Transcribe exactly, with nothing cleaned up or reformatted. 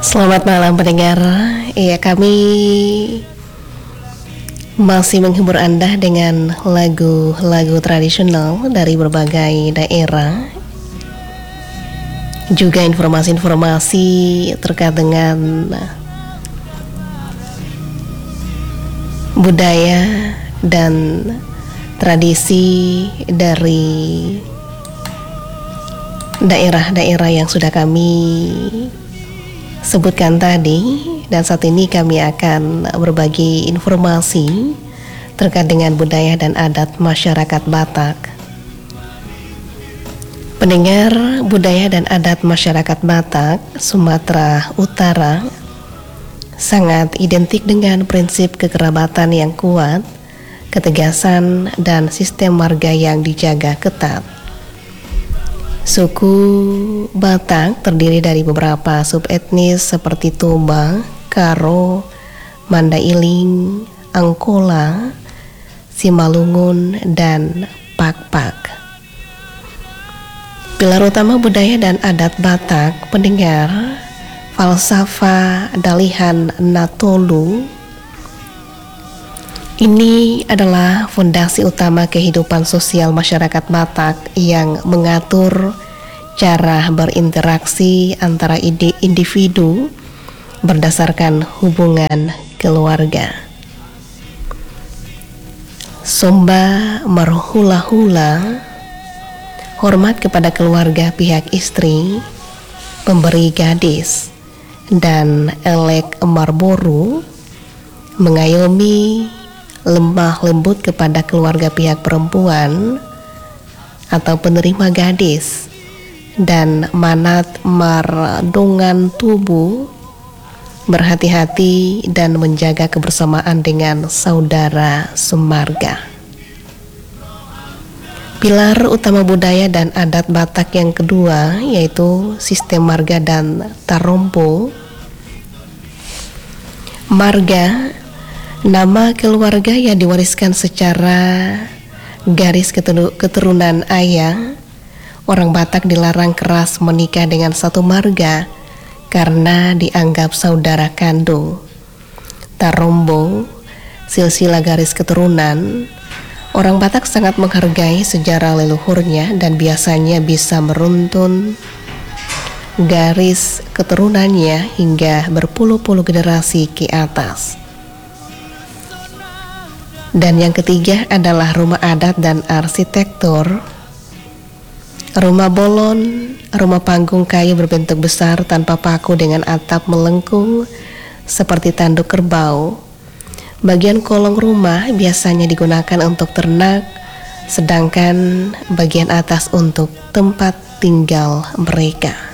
Selamat malam pendengar. Iya, kami masih menghibur Anda dengan lagu-lagu tradisional dari berbagai daerah. Juga informasi-informasi terkait dengan budaya dan tradisi dari daerah-daerah yang sudah kami sebutkan tadi. Dan saat ini kami akan berbagi informasi terkait dengan budaya dan adat masyarakat Batak. Pendengar, budaya dan adat masyarakat Batak, Sumatera Utara sangat identik dengan prinsip kekerabatan yang kuat, ketegasan, dan sistem marga yang dijaga ketat. Suku Batak terdiri dari beberapa subetnis seperti Toba, Karo, Mandailing, Angkola, Simalungun, dan Pakpak. Pilar utama budaya dan adat Batak, pendengar, falsafah Dalihan Natolu. Ini adalah fondasi utama kehidupan sosial masyarakat Batak yang mengatur cara berinteraksi antara individu berdasarkan hubungan keluarga. Somba marhula-hula, hormat kepada keluarga pihak istri, pemberi gadis, dan elek marboru, mengayomi lemah lembut kepada keluarga pihak perempuan atau penerima gadis, dan manat mardongan tubuh, berhati-hati dan menjaga kebersamaan dengan saudara semarga. Pilar utama budaya dan adat Batak yang kedua yaitu sistem marga dan tarompo. Marga, nama keluarga yang diwariskan secara garis keturunan ayah. Orang Batak dilarang keras menikah dengan satu marga karena dianggap saudara kandung. Tarombo, silsilah garis keturunan. Orang Batak sangat menghargai sejarah leluhurnya dan biasanya bisa meruntun garis keturunannya hingga berpuluh-puluh generasi ke atas. Dan yang ketiga adalah rumah adat dan arsitektur. Rumah bolon, rumah panggung kayu berbentuk besar tanpa paku dengan atap melengkung seperti tanduk kerbau. Bagian kolong rumah biasanya digunakan untuk ternak, sedangkan bagian atas untuk tempat tinggal mereka.